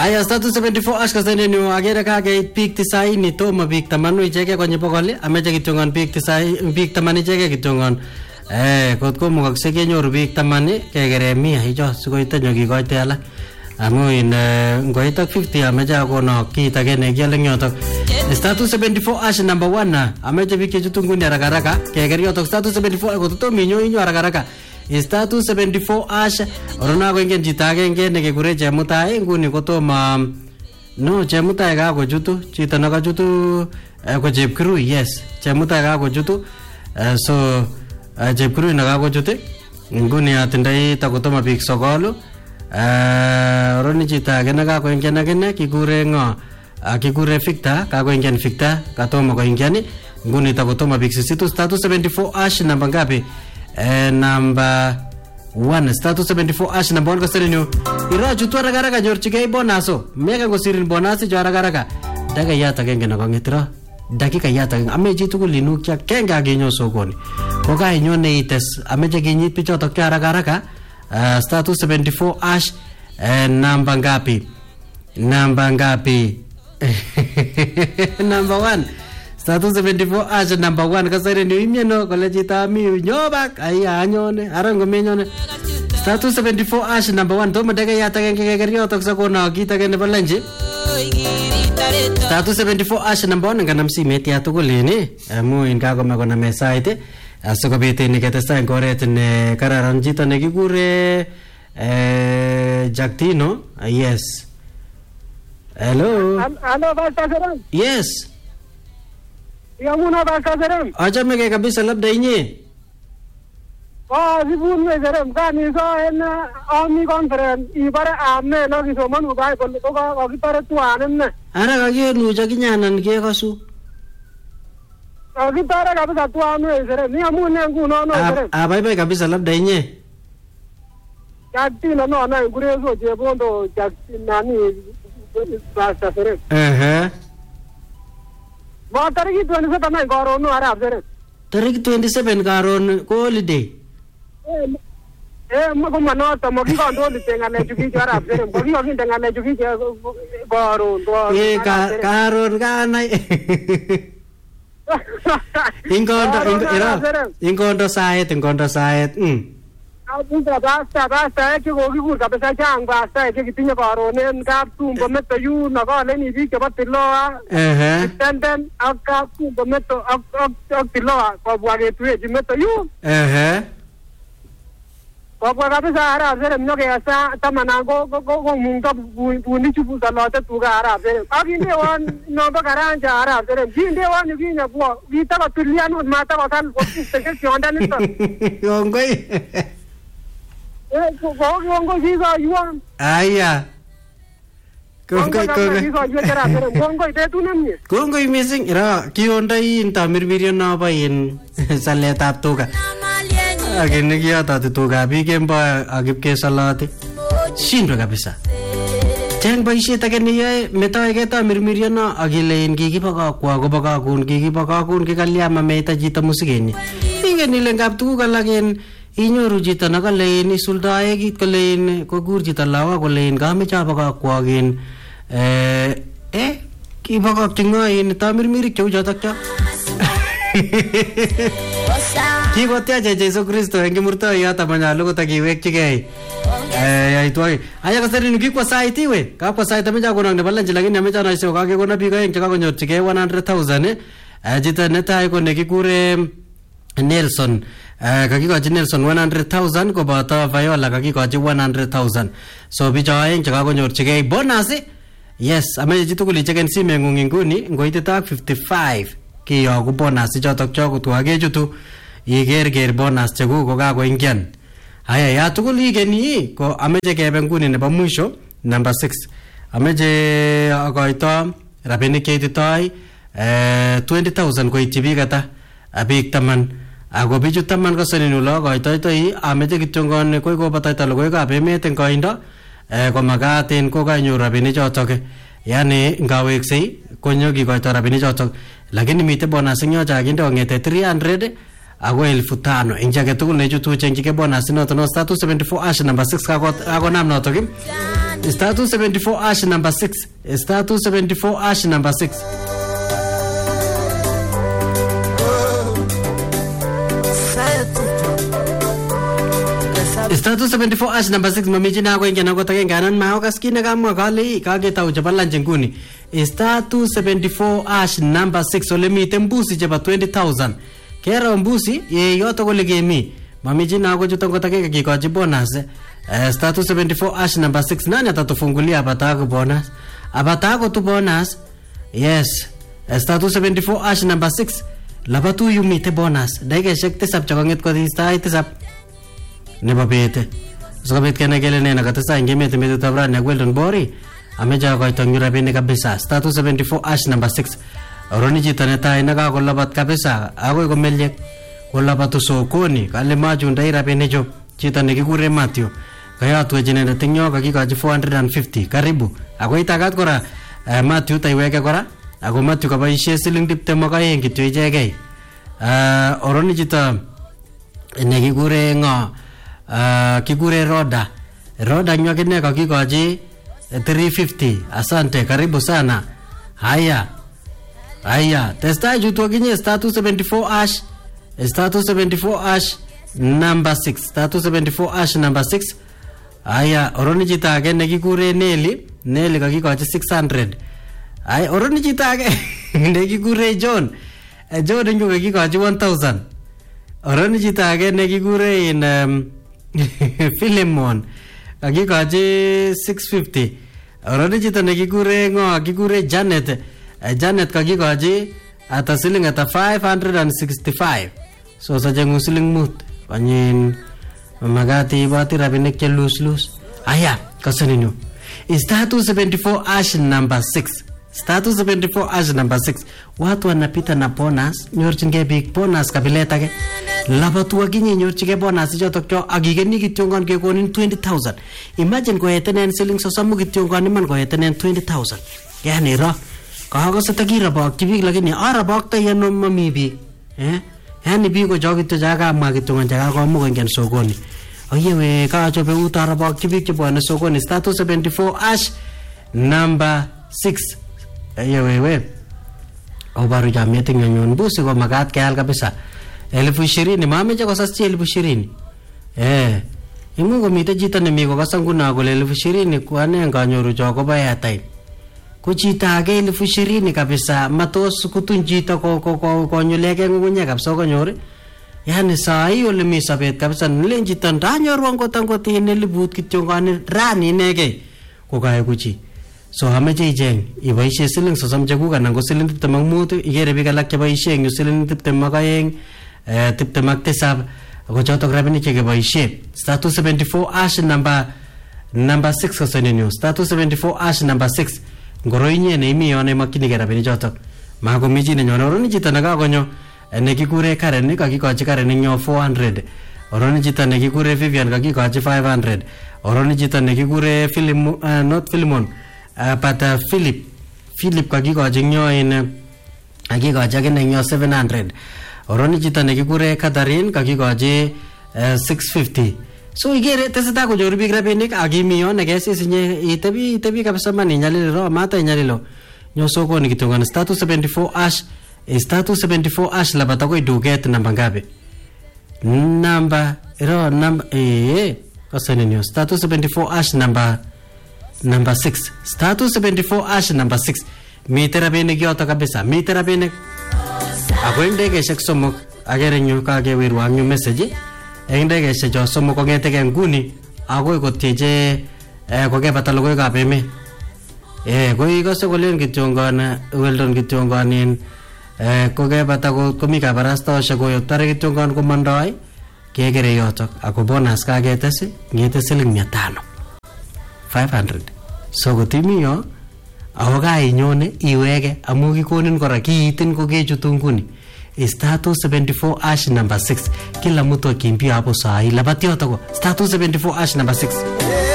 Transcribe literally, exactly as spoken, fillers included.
Aya status seventy-four ash kasene ni agere kage peak tisaini tomo peak tamanu icheke kwenye pokoli ameche kitongon peak tisai peak tamani icheke kitongon eh kotko mukakse kenyoru peak tamani kegere mia hicho sikoite nyokikoite ala amu in ngoita fifty ameche akono kit age ne kiale nyotok status seventy-four ash number one ameche bik chechutunguni haraka haraka kegere yotok status seventy-four kototo minyo inyo haraka haraka status seventy-four ash orona ko ingen chito agenge nekekure Chemutai nguni kotoma no Chemutai ka kochutu chito nakachutu ko Chepkirui yes Chemutai ka kochutu so Chepkirui naka kochutu nguni atindai takotoma bik sokolu oroni chito age naka ko ingen agene kikure ngo kikure Victor ka ko ingen Victor katoma ko ingen nguni takotoma bik sisitu status seventy-four ash namba ngapi Eh, number one status seventy-four ash number one kasere nyo ira chutu haraka haraka nyorchigei bonaso mega ngosirin bonasi jo haraka haraka daga yata genge na kongitira dakika yata ameji tugul inukya kenga genyo sokoni koka inyone ites ameje genyit pichoto kya haraka haraka uh, status seventy-four ash eh, number ngapi number ngapi number one status seventy-four ash number one kasere ni imieno kole chita mi nyobak ai anyone arango menyone status seventy-four ash number one to medege yata genge gegerio toksa kona kita gene balanji status seventy-four ash number one nganam simet ya tugulini amu inga ko magona mesaite asokobete ni ketesta ngoret ne kararan chito nekikure eh Jactino yes hello hello Baltasaran yes Yamuna Baltasaran acha mege kabisa labda inye ah sibun me seram kani so en army conference ibare ame no kisoman ugai ko ko ko kitare tuanen ne ara kage nuja kinyanan ke kasu kitare kabisa tuanu seram ni amune nguno no seram ah bye bye kabisa labda inye Jactino no na ngurezo je bondo Jactino nani Baltasaran eh Ma tariki twenty-seven na karon no arab sere. Tariki twenty-seven karon ko holiday. Eh eh mo ko mano to mo ki kon do tenga le juki arab sere. Ko ki kon tenga le juki karon to. Eh karon kanai. Ingondo ingondo ingondo saet ingondo saet. Mm. Abunda basta basta ke ko ki kur ka pesa chang basta ke kitinyo karon en kap tumbo meto yu na ka le ni bi ke batilo a. Eh. Tenden aka tumbo meto ak ak tilo ko bwage tuwe ji meto yu. Eh. Ko bwa ka pesa ara sere mno ke asa tamana go go go munga buni chupu salote tu ga ara sere. Aginde wan no ba garanja ara sere. Ginde wan ni ginya bwa. Gita ka tulian mata ka kan ko se ke onda ni to. Yongoi. Eh, ko ko ngo siga yuan. Aya. Kongoi kongoi. Kongoi te tu namni. Kongoi missing ira kiondai inta mirmirion na ba in saletap tuga. Agin kiata tuga bi kembo agip ke salati. Shinro kabisa. Chang boisiet age ni yae metoy ke ta mirmirion na agilen kikibaka kwa kobaka kun kikibaka kun kikalyama meta chito musigeni. Ingen ile ngap tuga lagen inyoru chito nakalein isuldae kit kolein kokur chito lawa kolein kameche abakakwakin eh eh kibakakchi ngoin tamirmirik cheu chotok cho kikotiache Jesu Kristo eng kimurtoiyot amanyalu kotakiwekchigei eh yaitwoi aya kasari nikikwa sait iwe kakwa sait ameche akonok nebo lunch lakini ameche anaisio kakekona biik aeng chekakonyorchigei one hundred thousand eh chito netai ko nekikure Nelson Uh, kakikochi Nelson one hundred thousand koboto Viola kakikochi one hundred thousand so bicho aeng chekakonyorchigei bonus yes ameche chitugul icheken simeng'ung inguni ngoitita fifty-five kiyoku bonus chotok cho kotwakechutu ikerker bonus chekuk kokakoingian haya ya tugul ikeni ko ameche kebe nguni nebo mwisho number six ameche akoito rabinik cheititoi uh, twenty thousand koityi biik ata biik taman ako bichu taman kasani nulo koitoitoi ameche kityongon koi kobataita logoiwekab emet eng koindo eh komakat en kokanyoru rabinik chotok yani ngaweksei konyo kikoito rabinik chotok lakini mite bonus eng yo chakinde kong'ete three hundred ako elfu tano eng chake tugul nechutu chenjike bonus noto no star two seventy-four hash number six ako nam noto ki star two seventy-four hash number six star two seventy-four hash number six star two seventy-four hash number six mamiji na ko ingia na ko takenga nan ma ka skina kama kali kage tau jabala njenguni star two seventy-four hash number six ole mi tembusi jaba twenty thousand kera mbusi ye yoto kole gemi mamiji na ko juto ko takeka kikoji bonus eh, star two seventy-four hash number six nani atatufungulia abatago bonus abatago tu bonus yes eh, star two seventy-four hash number six labatu yumite bonus daige shekte sab chakonget ko star tisap nebo bete sokobit kene kele nena katesa ingemete metu tabrani ya Weldon Bori ameja ko itong rabinik kabisa star two seventy-four hash number six oroni jita neta inaga kolabat kabisa ako ko meljek kolabat sokoni kale majunda irabinik jo jita nekikure Matthew kaya tuwejine na tingyo kakikaji four hundred fifty karibu ako itagat kora uh, Matthew taiweke kora ako Matthew kabaishe siling tiptem ak aeng kityo ichegei uh, oroni jita nekikure ngo Uh, kikure Roda Roda nyo kine kakikoji three fifty asante karibu sana haya haya testa jutu kinye star two seventy-four hash star two seventy-four hash number six star two seventy-four hash number six haya oroni jita age nekikure Neli Neli kakikoji six hundred haya oroni jita age nekikure John John nyo kakikoji one thousand oroni jita age nekikure in um, Philemon kakikoji six fifty oroni jita nekikure ngo kikure Janet uh, Janet kakikoji ata siling ata five hundred sixty-five so sajengu siling mut panyin magati bati rabinik che lus lus aya kasanino star two seventy-four hash number six star two seventy-four hash number six watu wanapita na bonus nyorchinge big bonus kabileta ke labatu waginye nyorchige bonus jotok cho agigeni kityongon kekonin twenty thousand imagine ko etenen siling sosamu kityongon iman ko etenen twenty thousand yani ro ko sa tagira bak kibik lakini ara bak ta yano mami bi eh yani bi ko jogito jaga ma kityongon jaga ko mo ngen sokoni oyewe ka chobe utara bak kibik che bwana sokoni star two seventy-four hash number six ayewe we obaru jamete nyon busi ko magat kayal kabisa elfu ishirini mameja kwa sasa elfu ishirini eh imungo mite jita nemiko kasanguna kule elfu ishirini kwane nganyoru choko baya time kuchita age elfu ishirini kabisa matos kutunjita ko ko ko konyuleke ngunya kabisa konyore yani saa hiyo lemisabet kabisa nilenjita ndanyoru angotango tine libut kityongani rani nege kukae kuchi so hameje ijeng ibaishe siling sosam jaguga nango siling tiptem ak mut igere bikalak cheboishe eng siling tiptem ak aeng eh tiptem ak tisab ko chotok rabinik chekeboishe star two seventy-four hash number number six kasenenyo star two seventy-four hash number six ngoroinye neimi yone makinige rabinik chotok mako miji nenyo oroni jita nakakonyo nekikure Karen kakikochi Karen nyo four hundred oroni jita nekikure Vivian kakikochi five hundred oroni jita nekikure Philim uh, not Philemon uh, but uh, Philip Philip kakikochi nyo in uh, kakikochi akine nyo seven hundred oroni jita nekikure Catherine kakikochi uh, six fifty so igere teseta ko jorbi grabenik agimiyo negesis nye itebi itebi kabisa mani nyalilo mata nyalilo nyo soko ni kitonga star two seventy-four hash star two seventy-four hash labata ko iduget namba ngabe namba ero namba eh kasane nyo star two seventy-four hash number number six star two seventy-four hash number six mitera bene gyota kabisa mitera bene akwende ke seksomok agere nyo kage wirwa nyo message ende ke se jo somo ko ngete ke nguni agoi ko tieje eh ko ke batalo ko ka peme eh ko i ko se kolen kityongana Weldon kityonganin eh ko ke batako komi ka barasta sha ko yotare kityongan ko mandai ke gere yotok ako bonus ka ke tese ngete siling mia tano five hundred so ko timi yo awoga inyone iwege amu kikonin kora kiitin ko ke chutunguni star two seventy-four hash number six kila mtu akimbia hapo saa hii labati yoto star two seventy-four hash number six